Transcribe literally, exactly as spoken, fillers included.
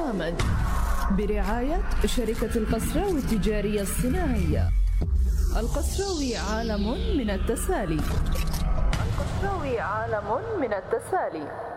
البرنامج برعاية شركة القسراوي التجارية الصناعية. القسراوي عالم من التسالي. القسراوي عالم من التسالي.